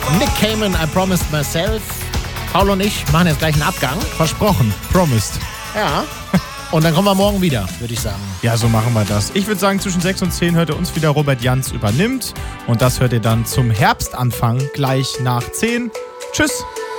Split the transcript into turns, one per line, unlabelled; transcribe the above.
Nick Cayman, I Promised Myself. Paul und ich machen jetzt gleich einen Abgang.
Versprochen, promised.
Ja. Und dann kommen wir morgen wieder, würde ich sagen.
Ja, so machen wir das. Ich würde sagen, zwischen 6 und 10 hört ihr uns wieder Robert Jans übernimmt. Und das hört ihr dann zum Herbstanfang gleich nach 10. Tschüss.